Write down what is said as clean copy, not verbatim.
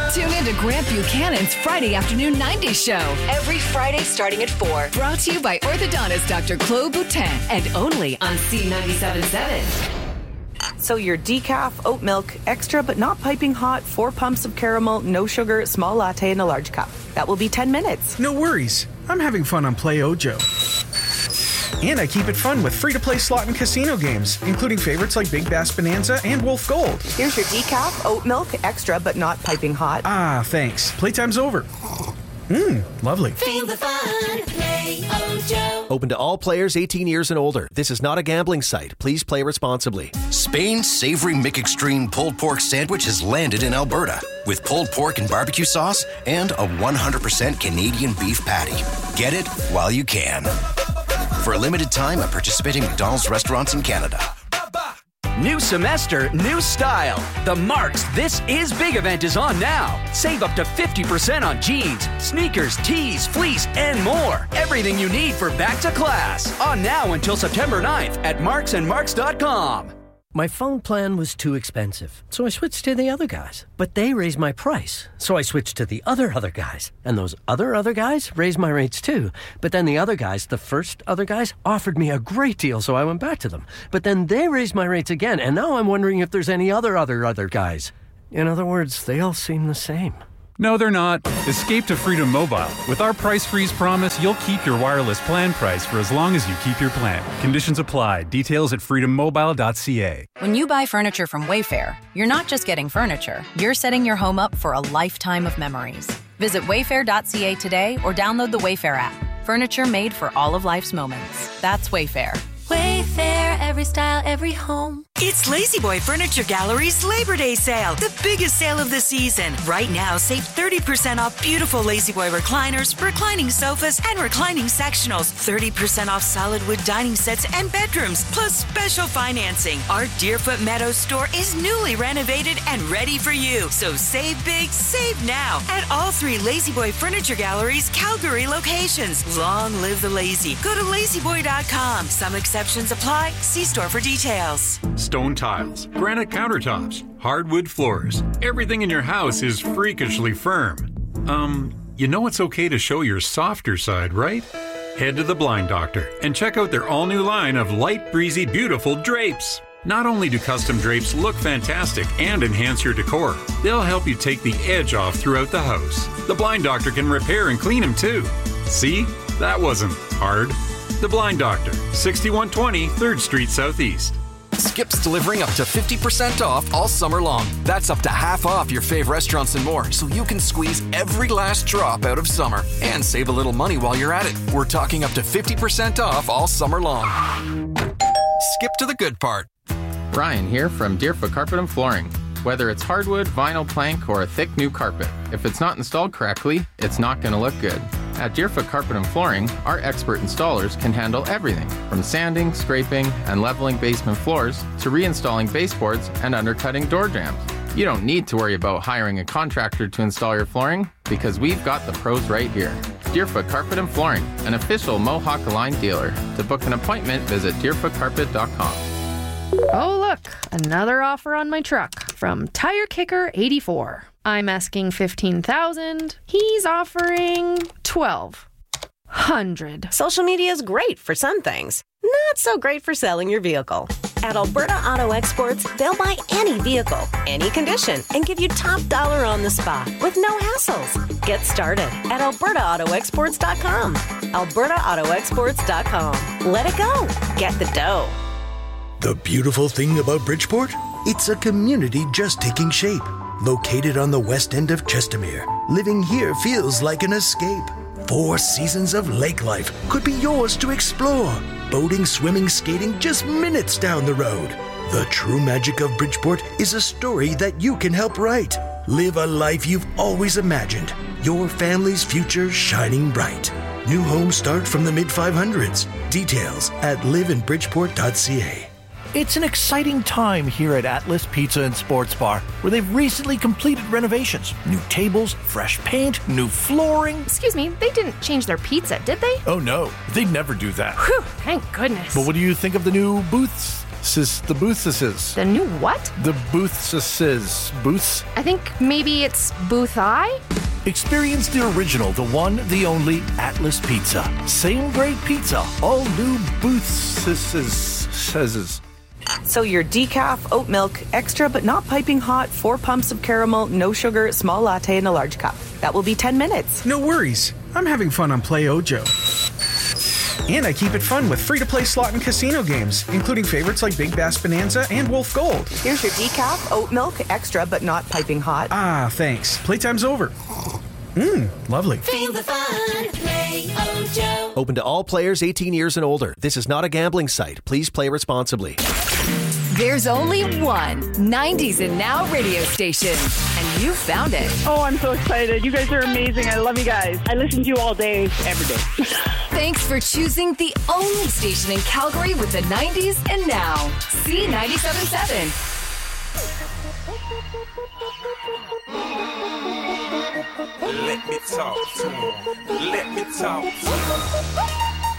Tune in to Grant Buchanan's Friday Afternoon 90s show. Every Friday starting at 4. Brought to you by orthodontist Dr. Claude Boutin. And only on C97.7. So your decaf, oat milk, extra but not piping hot, 4 pumps of caramel, no sugar, small latte in a large cup. That will be 10 minutes. No worries. I'm having fun on Play Ojo. And I keep it fun with free-to-play slot and casino games, including favorites like Big Bass Bonanza and Wolf Gold. Here's your decaf, oat milk, extra but not piping hot. Ah, thanks. Playtime's over. Lovely. Feel the fun. Play Ojo. Open to all players 18 years and older. This is not a gambling site. Please play responsibly. Spain's savory McExtreme pulled pork sandwich has landed in Alberta with pulled pork and barbecue sauce and a 100% Canadian beef patty. Get it while you can. For a limited time at participating McDonald's restaurants in Canada. New semester, new style. The Marks This Is Big event is on now. Save up to 50% on jeans, sneakers, tees, fleece, and more. Everything you need for back to class. On now until September 9th at marksandmarks.com. My phone plan was too expensive, so I switched to the other guys. But they raised my price, so I switched to the other guys. And those other guys raised my rates too. But then the other guys, the first other guys, offered me a great deal, so I went back to them. But then they raised my rates again, and now I'm wondering if there's any other guys. In other words, they all seem the same. No, they're not. Escape to Freedom Mobile. With our price freeze promise, you'll keep your wireless plan price for as long as you keep your plan. Conditions apply. Details at freedommobile.ca. When you buy furniture from Wayfair, you're not just getting furniture. You're setting your home up for a lifetime of memories. Visit wayfair.ca today or download the Wayfair app. Furniture made for all of life's moments. That's Wayfair. Wayfair, every style, every home. It's La-Z-Boy Furniture Gallery's Labor Day sale, the biggest sale of the season. Right now, save 30% off beautiful La-Z-Boy recliners, reclining sofas, and reclining sectionals. 30% off solid wood dining sets and bedrooms, plus special financing. Our Deerfoot Meadows store is newly renovated and ready for you. So save big, save now at all 3 La-Z-Boy Furniture Gallery's Calgary locations. Long live the lazy. Go to lazyboy.com. Some exceptions apply. See store for details. Stone tiles, granite countertops, hardwood floors. Everything in your house is freakishly firm. You know it's okay to show your softer side, right? Head to the Blind Doctor and check out their all-new line of light, breezy, beautiful drapes. Not only do custom drapes look fantastic and enhance your decor, they'll help you take the edge off throughout the house. The Blind Doctor can repair and clean them too. See? That wasn't hard. The Blind Doctor, 6120 3rd Street Southeast. Skip's delivering up to 50% off all summer long. That's up to half off your fave restaurants and more, so you can squeeze every last drop out of summer and save a little money while you're at it. We're talking up to 50% off all summer long. Skip to the good part. Ryan here from Deerfoot Carpet and Flooring. Whether it's hardwood, vinyl plank, or a thick new carpet, if it's not installed correctly, it's not going to look good. At Deerfoot Carpet and Flooring, our expert installers can handle everything from sanding, scraping, and leveling basement floors to reinstalling baseboards and undercutting door jambs. You don't need to worry about hiring a contractor to install your flooring because we've got the pros right here. Deerfoot Carpet and Flooring, an official Mohawk Aligned dealer. To book an appointment, visit deerfootcarpet.com. Oh, look, another offer on my truck from Tire Kicker 84. I'm asking $15,000. He's offering $1,200. Social media is great for some things, not so great for selling your vehicle. At Alberta Auto Exports, they'll buy any vehicle, any condition, and give you top dollar on the spot with no hassles. Get started at albertaautoexports.com. albertaautoexports.com. Let it go. Get the dough. The beautiful thing about Bridgeport? It's a community just taking shape. Located on the west end of Chestermere, living here feels like an escape. 4 seasons of lake life could be yours to explore. Boating, swimming, skating just minutes down the road. The true magic of Bridgeport is a story that you can help write. Live a life you've always imagined. Your family's future shining bright. New homes start from the mid-500s. Details at liveinbridgeport.ca. It's an exciting time here at Atlas Pizza and Sports Bar, where they've recently completed renovations. New tables, fresh paint, new flooring. Excuse me, they didn't change their pizza, did they? Oh no, they'd never do that. Whew, thank goodness. But what do you think of the new booths The Boothses. The new what? The Boothses. Booths? I think maybe it's Booth I? Experience the original, the one, the only Atlas Pizza. Same great pizza, all new Boothses. So your decaf, oat milk, extra but not piping hot, 4 pumps of caramel, no sugar, small latte in a large cup. That will be 10 minutes. No worries. I'm having fun on Play Ojo. And I keep it fun with free-to-play slot and casino games, including favorites like Big Bass Bonanza and Wolf Gold. Here's your decaf, oat milk, extra but not piping hot. Ah, thanks. Playtime's over. Lovely. Feel the fun. Play Ojo. Open to all players 18 years and older. This is not a gambling site. Please play responsibly. There's only one 90s and Now radio station, and you found it. Oh, I'm so excited. You guys are amazing. I love you guys. I listen to you all day, every day. Thanks for choosing the only station in Calgary with the 90s and Now. C97.7. Let me talk to him. Let me talk to him.